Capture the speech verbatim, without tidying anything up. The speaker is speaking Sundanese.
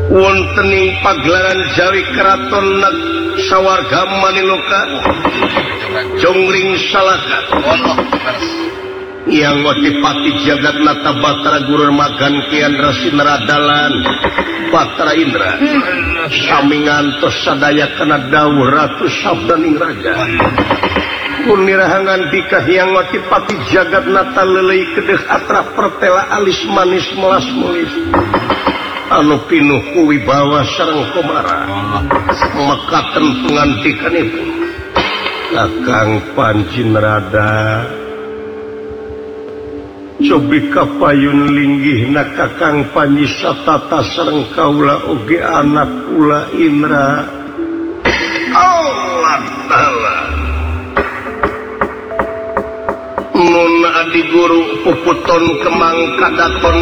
wontening pagelaran Jawi Keraton sawarga Maniloka Jongling Salaka yang Watipati Jagat Nata Batara Guru Magan Kian Rasinara Dalan Batara Indra samingantos sadaya kana dawuh Ratu Sabdaning Raja punirahangan dikah yang Watipati Jagat Nata lelei kedeh atra pertela alis manis melas mulis anu pinuh kuwibawa sareng komara mekaten pengantikanipun Kakang Pancinrada cobi kapayun linggih na Kakang Panyisatata sareng kaula oge anak kula Indra Allah Ta'ala nun adi guru puputon kemang kadaton